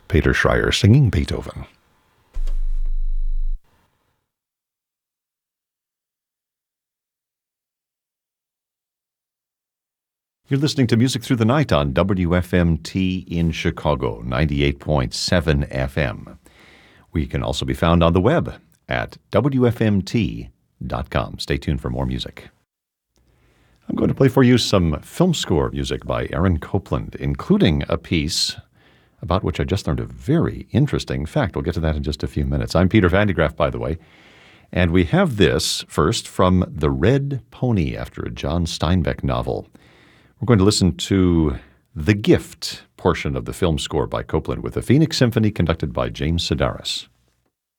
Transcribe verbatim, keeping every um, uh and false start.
Peter Schreier singing Beethoven. You're listening to Music Through the Night on W F M T in Chicago, ninety-eight point seven F M. We can also be found on the web at W F M T dot com. Stay tuned for more music. I'm going to play for you some film score music by Aaron Copland, including a piece about which I just learned a very interesting fact. We'll get to that in just a few minutes. I'm Peter Van de Graaff, by the way, and we have this first from The Red Pony, after a John Steinbeck novel. We're going to listen to The Gift portion of the film score by Copland with the Phoenix Symphony conducted by James Sedaris.